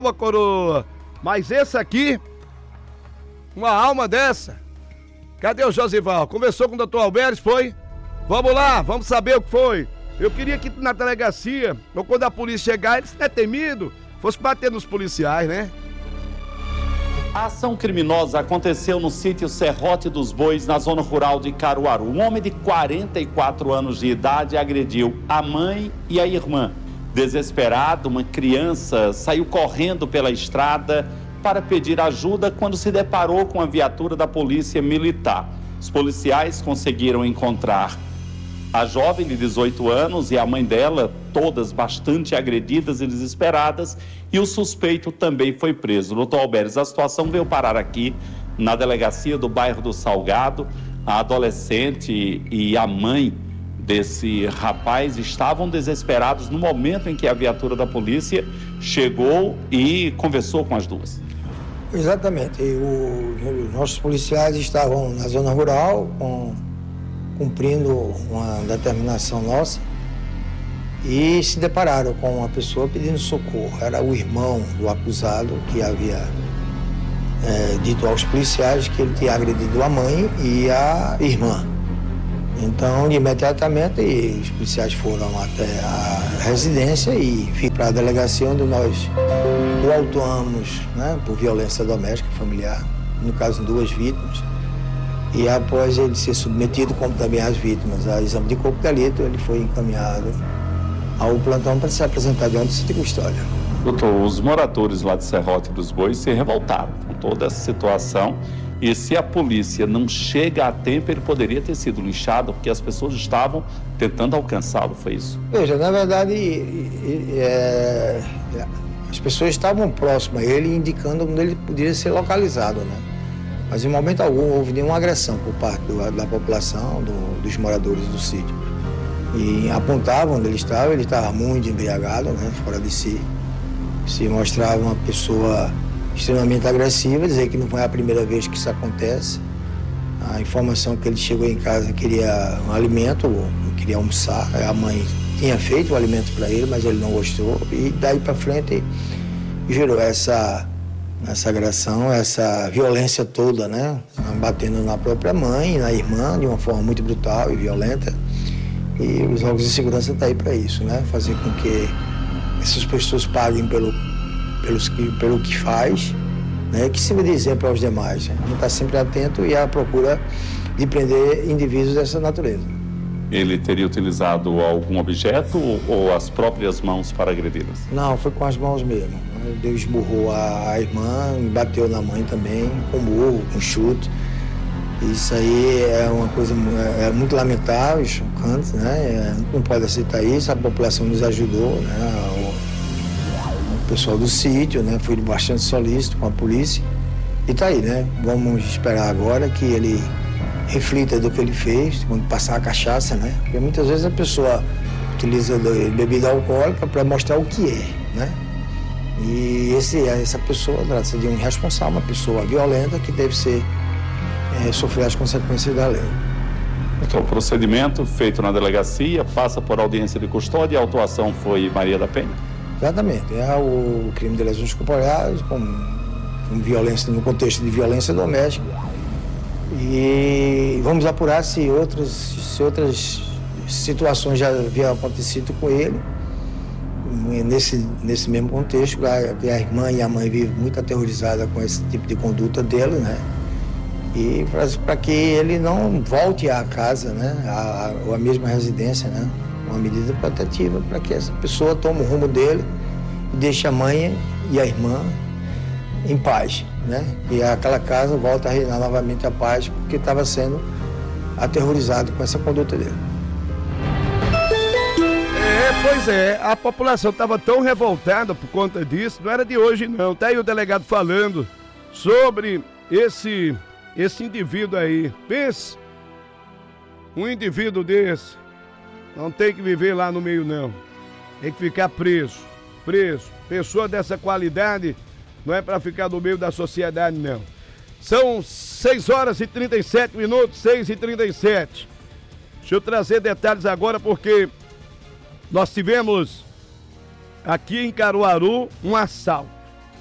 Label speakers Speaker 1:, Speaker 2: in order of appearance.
Speaker 1: Boa, coroa. Mas esse aqui, uma alma dessa. Cadê o Josival? Conversou com o doutor Alberes, foi? Vamos lá, vamos saber o que foi. Eu queria que na delegacia, ou quando a polícia chegar, eles não é temido, fosse bater nos policiais, né?
Speaker 2: A ação criminosa aconteceu no sítio Serrote dos Bois, na zona rural de Caruaru. Um homem de 44 anos de idade agrediu a mãe e a irmã. Desesperado, uma criança saiu correndo pela estrada para pedir ajuda quando se deparou com a viatura da polícia militar. Os policiais conseguiram encontrar a jovem de 18 anos e a mãe dela, todas bastante agredidas e desesperadas, e o suspeito também foi preso. Doutor Alberes, a situação veio parar aqui na delegacia do bairro do Salgado. A adolescente e a mãe desse rapaz estavam desesperados no momento em que a viatura da polícia chegou e conversou com as duas.
Speaker 3: Exatamente. Os nossos policiais estavam na zona rural, cumprindo uma determinação nossa, e se depararam com uma pessoa pedindo socorro. Era o irmão do acusado que havia dito aos policiais que ele tinha agredido a mãe e a irmã. Então, imediatamente, os policiais foram até a residência e foram para a delegacia onde nós o autuamos, né, por violência doméstica e familiar, no caso, 2 vítimas. E após ele ser submetido, como também as vítimas, a exame de corpo de delito, ele foi encaminhado ao plantão para se apresentar diante de custódia.
Speaker 2: Doutor, os moradores lá de Serrote dos Bois se revoltaram com toda essa situação. E se a polícia não chega a tempo, ele poderia ter sido linchado, porque as pessoas estavam tentando alcançá-lo, foi isso?
Speaker 3: Veja, na verdade, as pessoas estavam próximas a ele, indicando onde ele poderia ser localizado, né? Mas em momento algum houve nenhuma agressão por parte da população, dos moradores do sítio. E apontavam onde ele estava muito embriagado, né? Fora de si. Se mostrava uma pessoa extremamente agressiva, dizer que não foi a primeira vez que isso acontece. A informação que ele chegou em casa queria um alimento, queria almoçar. A mãe tinha feito o alimento para ele, mas ele não gostou. E daí para frente gerou essa agressão, essa violência toda, né? Batendo na própria mãe, na irmã, de uma forma muito brutal e violenta. E os órgãos de segurança estão aí para isso, né? Fazer com que essas pessoas paguem pelo que faz, né? Que sirva de exemplo aos demais. A gente está sempre atento e à procura de prender indivíduos dessa natureza.
Speaker 2: Ele teria utilizado algum objeto ou as próprias mãos para agredi-las?
Speaker 3: Não, foi com as mãos mesmo. Ele esmurrou a irmã, bateu na mãe também, com murro, com chute. Isso aí é uma coisa muito lamentável, chocante, né? Não pode aceitar isso, a população nos ajudou, né? O pessoal do sítio, né? Foi bastante solícito com a polícia. E tá aí, né? Vamos esperar agora que ele reflita do que ele fez, quando passar a cachaça, né? Porque muitas vezes a pessoa utiliza bebida alcoólica para mostrar o que é, né? E essa pessoa trata-se de um irresponsável, uma pessoa violenta que deve sofrer as consequências da lei.
Speaker 2: Então, o procedimento feito na delegacia passa por audiência de custódia e a autuação foi Maria da Penha?
Speaker 3: Exatamente. É o crime de lesões corporais com violência, no contexto de violência doméstica. E vamos apurar se outras situações já haviam acontecido com ele. Nesse mesmo contexto, a irmã e a mãe vivem muito aterrorizadas com esse tipo de conduta dele, né? E para que ele não volte à casa, né? Ou à mesma residência, né? Uma medida protetiva para que essa pessoa tome o rumo dele e deixe a mãe e a irmã em paz, né? E aquela casa volta a reinar novamente a paz, porque estava sendo aterrorizado com essa conduta dele.
Speaker 1: Pois é, a população estava tão revoltada por conta disso, não era de hoje não. Tá aí o delegado falando sobre esse indivíduo aí. Pense, um indivíduo desse não tem que viver lá no meio não, tem que ficar preso. Pessoa dessa qualidade não é para ficar no meio da sociedade não. São 6h37, 6h37. Deixa eu trazer detalhes agora porque nós tivemos aqui em Caruaru um assalto.